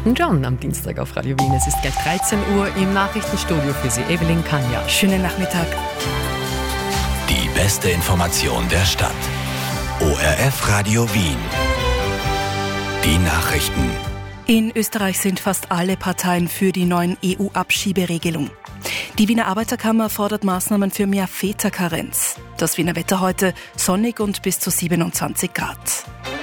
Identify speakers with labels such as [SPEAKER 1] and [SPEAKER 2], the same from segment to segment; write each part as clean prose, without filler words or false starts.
[SPEAKER 1] Elton John am Dienstag auf Radio Wien. Es ist gleich 13 Uhr im Nachrichtenstudio für Sie, Evelyn Kanja.
[SPEAKER 2] Schönen Nachmittag.
[SPEAKER 3] Die beste Information der Stadt. ORF Radio Wien. Die Nachrichten.
[SPEAKER 2] In Österreich sind fast alle Parteien für die neuen EU-Abschieberegelungen. Die Wiener Arbeiterkammer fordert Maßnahmen für mehr Väterkarenz. Das Wiener Wetter heute sonnig und bis zu 27 Grad.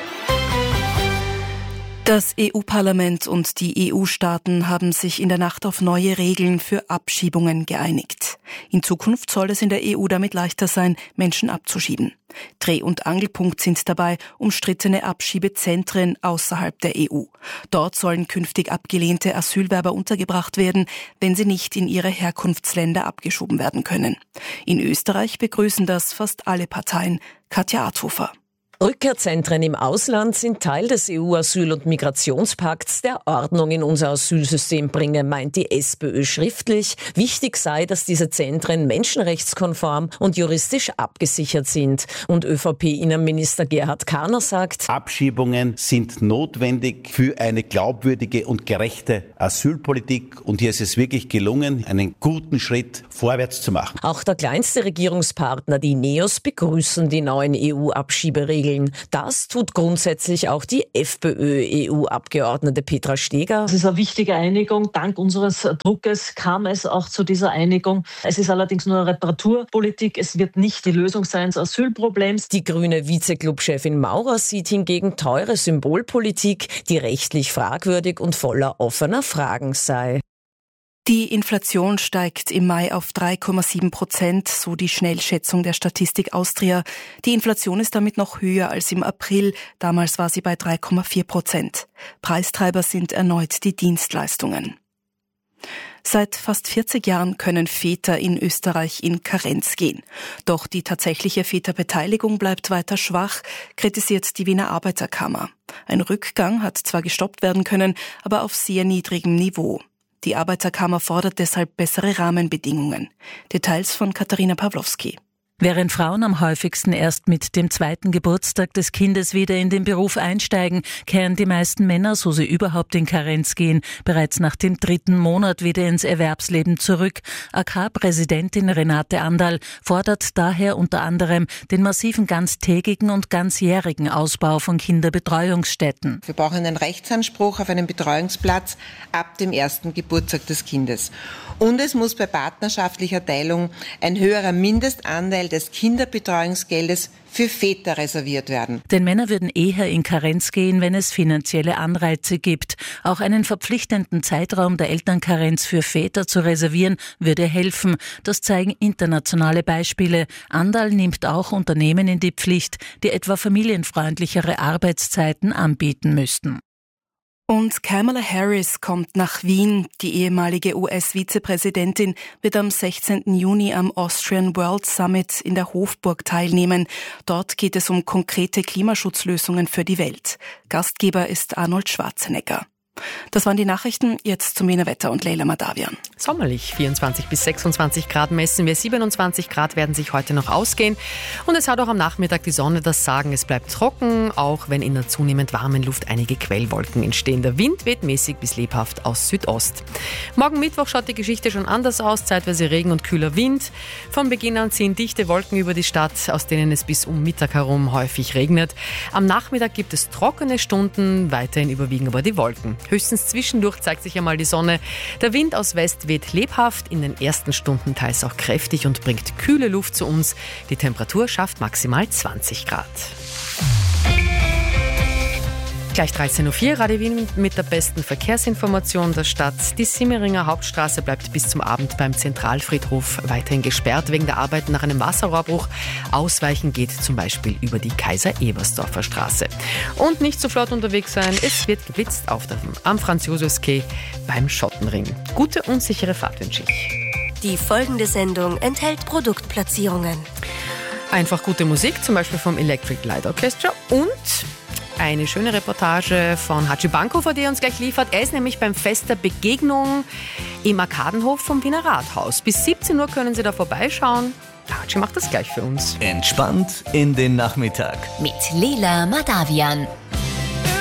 [SPEAKER 2] Das EU-Parlament und die EU-Staaten haben sich in der Nacht auf neue Regeln für Abschiebungen geeinigt. In Zukunft soll es in der EU damit leichter sein, Menschen abzuschieben. Dreh- und Angelpunkt sind dabei umstrittene Abschiebezentren außerhalb der EU. Dort sollen künftig abgelehnte Asylwerber untergebracht werden, wenn sie nicht in ihre Herkunftsländer abgeschoben werden können. In Österreich begrüßen das fast alle Parteien. Katja Arthofer.
[SPEAKER 4] Rückkehrzentren im Ausland sind Teil des EU-Asyl- und Migrationspakts, der Ordnung in unser Asylsystem bringe, meint die SPÖ schriftlich. Wichtig sei, dass diese Zentren menschenrechtskonform und juristisch abgesichert sind. Und ÖVP-Innenminister Gerhard Karner sagt:
[SPEAKER 5] Abschiebungen sind notwendig für eine glaubwürdige und gerechte Asylpolitik. Und hier ist es wirklich gelungen, einen guten Schritt vorwärts zu machen.
[SPEAKER 4] Auch der kleinste Regierungspartner, die NEOS, begrüßen die neuen EU-Abschieberegeln. Das tut grundsätzlich auch die FPÖ-EU-Abgeordnete Petra Steger.
[SPEAKER 6] Es ist eine wichtige Einigung. Dank unseres Druckes kam es auch zu dieser Einigung. Es ist allerdings nur eine Reparaturpolitik. Es wird nicht die Lösung sein des Asylproblems.
[SPEAKER 4] Die grüne Vizeclub-Chefin Maurer sieht hingegen teure Symbolpolitik, die rechtlich fragwürdig und voller offener Fragen sei.
[SPEAKER 2] Die Inflation steigt im Mai auf 3,7%, so die Schnellschätzung der Statistik Austria. Die Inflation ist damit noch höher als im April. Damals war sie bei 3,4%. Preistreiber sind erneut die Dienstleistungen. Seit fast 40 Jahren können Väter in Österreich in Karenz gehen. Doch die tatsächliche Väterbeteiligung bleibt weiter schwach, kritisiert die Wiener Arbeiterkammer. Ein Rückgang hat zwar gestoppt werden können, aber auf sehr niedrigem Niveau. Die Arbeiterkammer fordert deshalb bessere Rahmenbedingungen. Details von Katharina Pawlowski.
[SPEAKER 7] Während Frauen am häufigsten erst mit dem 2. Geburtstag des Kindes wieder in den Beruf einsteigen, kehren die meisten Männer, so sie überhaupt in Karenz gehen, bereits nach dem 3. Monat wieder ins Erwerbsleben zurück. AK-Präsidentin Renate Anderl fordert daher unter anderem den massiven ganztägigen und ganzjährigen Ausbau von Kinderbetreuungsstätten.
[SPEAKER 8] Wir brauchen einen Rechtsanspruch auf einen Betreuungsplatz ab dem 1. Geburtstag des Kindes. Und es muss bei partnerschaftlicher Teilung ein höherer Mindestanteil des Kinderbetreuungsgeldes für Väter reserviert werden.
[SPEAKER 7] Denn Männer würden eher in Karenz gehen, wenn es finanzielle Anreize gibt. Auch einen verpflichtenden Zeitraum der Elternkarenz für Väter zu reservieren, würde helfen. Das zeigen internationale Beispiele. Anderl nimmt auch Unternehmen in die Pflicht, die etwa familienfreundlichere Arbeitszeiten anbieten müssten.
[SPEAKER 2] Und Kamala Harris kommt nach Wien. Die ehemalige US-Vizepräsidentin wird am 16. Juni am Austrian World Summit in der Hofburg teilnehmen. Dort geht es um konkrete Klimaschutzlösungen für die Welt. Gastgeber ist Arnold Schwarzenegger. Das waren die Nachrichten. Jetzt zum Wiener Wetter und Leila Madavian.
[SPEAKER 1] Sommerlich, 24 bis 26 Grad messen wir. 27 Grad werden sich heute noch ausgehen. Und es hat auch am Nachmittag die Sonne das Sagen. Es bleibt trocken, auch wenn in der zunehmend warmen Luft einige Quellwolken entstehen. Der Wind weht mäßig bis lebhaft aus Südost. Morgen Mittwoch schaut die Geschichte schon anders aus. Zeitweise Regen und kühler Wind. Von Beginn an ziehen dichte Wolken über die Stadt, aus denen es bis um Mittag herum häufig regnet. Am Nachmittag gibt es trockene Stunden. Weiterhin überwiegen aber die Wolken. Höchstens zwischendurch zeigt sich einmal die Sonne. Der Wind aus West weht lebhaft, in den ersten Stunden teils auch kräftig und bringt kühle Luft zu uns. Die Temperatur schafft maximal 20 Grad. Gleich 13.04 Uhr, Radio Wien mit der besten Verkehrsinformation der Stadt. Die Simmeringer Hauptstraße bleibt bis zum Abend beim Zentralfriedhof weiterhin gesperrt wegen der Arbeiten nach einem Wasserrohrbruch. Ausweichen geht zum Beispiel über die Kaiser-Ebersdorfer Straße. Und nicht so flott unterwegs sein, es wird geblitzt am Franz-Josefs-Quai beim Schottenring. Gute und sichere Fahrt wünsche ich.
[SPEAKER 9] Die folgende Sendung enthält Produktplatzierungen.
[SPEAKER 1] Einfach gute Musik, zum Beispiel vom Electric Light Orchestra und eine schöne Reportage von Hatschi Bankhofer, die uns gleich liefert. Er ist nämlich beim Fest der Begegnung im Arkadenhof vom Wiener Rathaus. Bis 17 Uhr können Sie da vorbeischauen. Hatschi macht das gleich für uns.
[SPEAKER 3] Entspannt in den Nachmittag.
[SPEAKER 9] Mit Leila Madavian.